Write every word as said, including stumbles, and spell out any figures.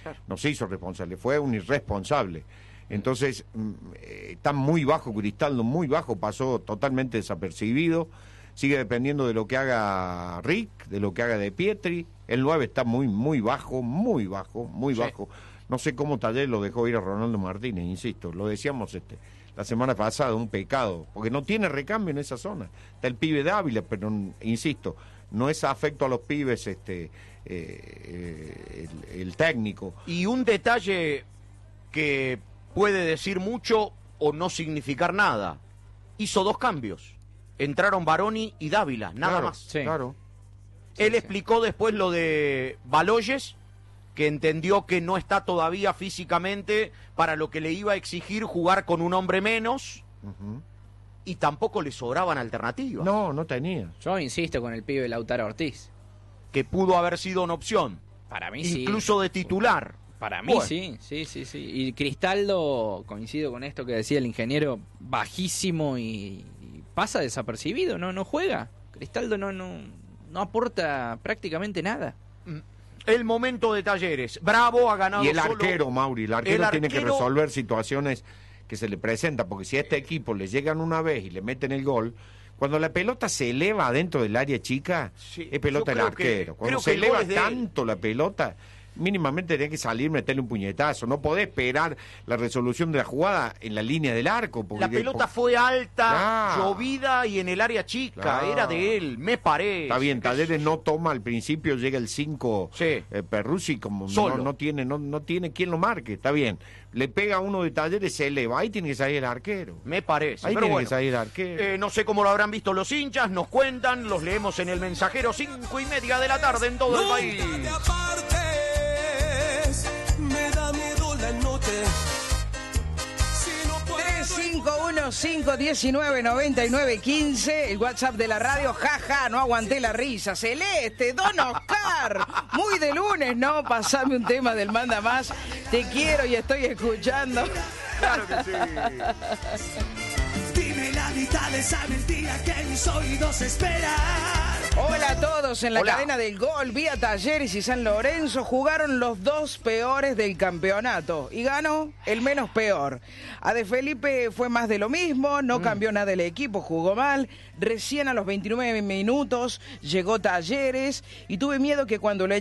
Claro. No se hizo responsable, fue un irresponsable. Entonces, eh, está muy bajo Cristaldo, muy bajo, pasó totalmente desapercibido. Sigue dependiendo de lo que haga Rick, de lo que haga De Pietri. El nueve está muy, muy bajo, muy bajo, muy sí. bajo. No sé cómo Talleres lo dejó ir a Ronaldo Martínez, insisto, lo decíamos este la semana pasada, un pecado, porque no tiene recambio en esa zona. Está el pibe de Ávila, pero insisto, no es afecto a los pibes este eh, eh, el, el técnico. Y un detalle que puede decir mucho o no significar nada. Hizo dos cambios. Entraron Baroni y Dávila, nada Claro, más. Sí. Claro. Él Sí, sí. explicó después lo de Baloyes, que entendió que no está todavía físicamente para lo que le iba a exigir jugar con un hombre menos, Uh-huh. y tampoco le sobraban alternativas. No, no tenía. Yo insisto con el pibe Lautaro Ortiz. Que pudo haber sido una opción. Para mí Incluso sí. de titular. Para mí Bueno. sí, sí, sí, sí. Y Cristaldo, coincido con esto que decía el ingeniero, bajísimo y, y pasa desapercibido, no, no juega. Cristaldo no, no, no aporta prácticamente nada. El momento de Talleres. Bravo ha ganado Y el solo- arquero, Mauri, el arquero, El tiene que arquero- resolver situaciones que se le presentan, porque si a este equipo le llegan una vez y le meten el gol, cuando la pelota se eleva adentro del área chica, Sí, es pelota yo del creo que- arquero. Cuando creo se que el eleva gol es de él. tanto la pelota, mínimamente tenés que salir, meterle un puñetazo. No podés esperar la resolución de la jugada en la línea del arco. Porque La de- pelota por- fue alta, Claro. llovida y en el área chica. Claro. Era de él, me parece. Está bien, Talleres no toma al principio, llega el cinco Sí. eh, Perruzzi, como no, Solo. no tiene no, no tiene quien lo marque, está bien. Le pega a uno de Talleres, se eleva, ahí tiene que salir el arquero. Me parece. Ahí Pero tiene bueno, que salir el arquero. eh, no sé cómo lo habrán visto los hinchas, nos cuentan, los leemos en el mensajero, cinco y media de la tarde en todo el país. Nunca te apartes, me da miedo la noche. Si no puedo- tres cinco uno cinco uno nueve nueve nueve uno cinco, el WhatsApp de la radio, jaja, no aguanté la risa. Celeste, Don Oscar, muy de lunes, ¿no? Pasame un tema del Manda Más, te quiero y estoy escuchando. Claro que sí. Dime la mitad de esa mentira que mis oídos esperan. Hola a todos, en la Hola. cadena del gol, vía Talleres y San Lorenzo jugaron los dos peores del campeonato y ganó el menos peor. A De Felipe fue más de lo mismo, no cambió nada el equipo, jugó mal, recién a los veintinueve minutos llegó Talleres y tuve miedo que cuando le